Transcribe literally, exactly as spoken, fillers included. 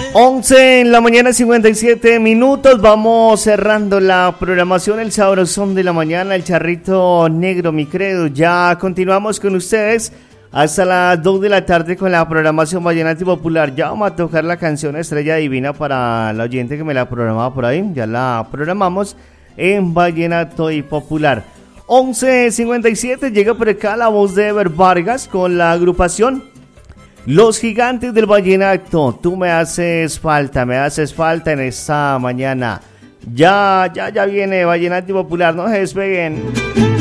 once en la mañana, cincuenta y siete minutos. Vamos cerrando la programación, el sabrosón de la mañana, el charrito negro, mi credo. Ya continuamos con ustedes hasta las dos de la tarde con la programación Vallenato y Popular. Ya vamos a tocar la canción Estrella Divina para la oyente que me la programaba por ahí. Ya la programamos en Vallenato y Popular. once cincuenta y siete, llega por acá la voz de Ever Vargas con la agrupación Los Gigantes del Vallenato. Tú me haces falta, me haces falta en esta mañana. Ya, ya, ya viene Vallenato y Popular, no se despeguen.